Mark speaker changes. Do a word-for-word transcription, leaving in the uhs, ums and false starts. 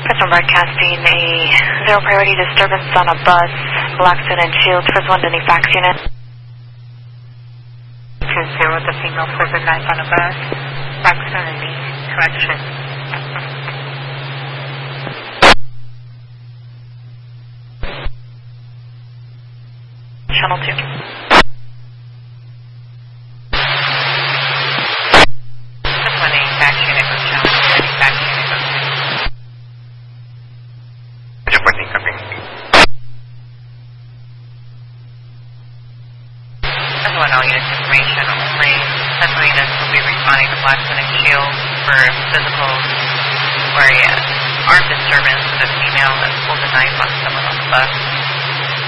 Speaker 1: Preston broadcasting a zero priority disturbance on a bus, Blackstone and Shields, first one to any fax unit.
Speaker 2: two zero, the female further knife on a bus, Blackstone and East, correction.
Speaker 1: Channel two.
Speaker 2: First one, any fax unit goes channel two, any fax unit goes two.
Speaker 3: Reporting, copy.
Speaker 2: First one, all units information only. Central units will be responding to Blackstone and Shields for physical or uh, armed disturbance with a female that pulled a knife on someone on the bus.